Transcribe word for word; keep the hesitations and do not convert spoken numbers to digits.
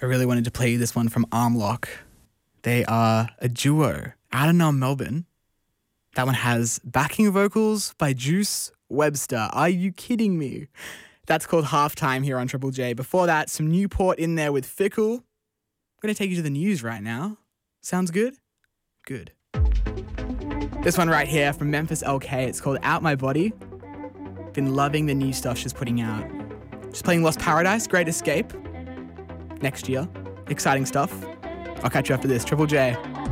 I really wanted to play you this one from Armlock. They are a duo out of now Melbourne. That one has backing vocals by Juice Webster. Are you kidding me? That's called Halftime here on Triple J. Before that, some Newport in there with Fickle. I'm going to take you to the news right now. Sounds good? Good. This one right here from Memphis L K. It's called Out My Body. Been loving the new stuff she's putting out. She's playing Lost Paradise, Great Escape. Next year. Exciting stuff. I'll catch you after this. Triple J.